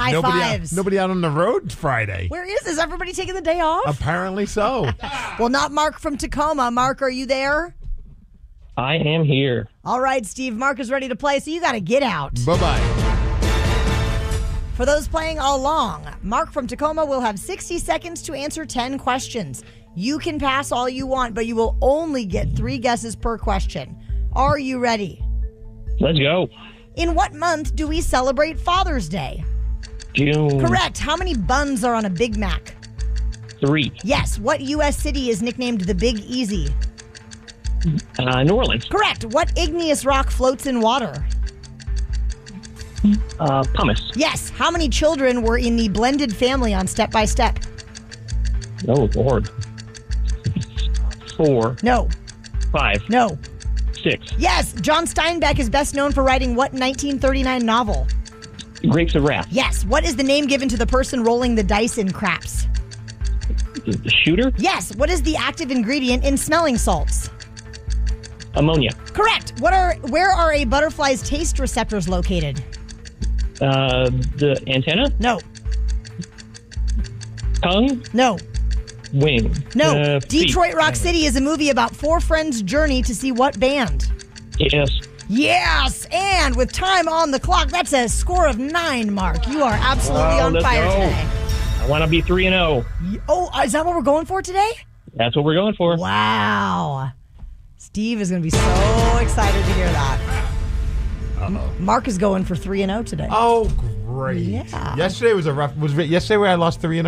High fives. Nobody out on the road Friday. Where is everybody taking the day off? Apparently so. Well, not Mark from Tacoma. Mark, are you there? I am here. All right, Steve. Mark is ready to play, so you got to get out. Bye-bye. For those playing along, Mark from Tacoma will have 60 seconds to answer 10 questions. You can pass all you want, but you will only get 3 guesses per question. Are you ready? Let's go. In what month do we celebrate Father's Day? June. Correct. How many buns are on a Big Mac? 3. Yes. What U.S. city is nicknamed the Big Easy? New Orleans. Correct. What igneous rock floats in water? Pumice. Yes. How many children were in the blended family on Step by Step? Oh, Lord. 4. No. 5. No. 6. Yes. John Steinbeck is best known for writing what 1939 novel? Grapes of Wrath. Yes. What is the name given to the person rolling the dice in craps? The shooter. Yes. What is the active ingredient in smelling salts? Ammonia. Correct. Where are a butterfly's taste receptors located? The antenna. No. Tongue. No. Wing. No. Feet. Detroit Rock City is a movie about 4 friends' journey to see what band? Yes. Yes. And with time on the clock, that's a score of 9, Mark. You are absolutely on let's fire go. today. I want to be 3-0. Oh, is that what we're going for today? That's what we're going for. Wow. Steve is going to be so excited to hear that. Uh-oh. Mark is going for 3-0 today. Oh, great. Yeah. Yesterday was a rough. Yesterday where I lost 3 in a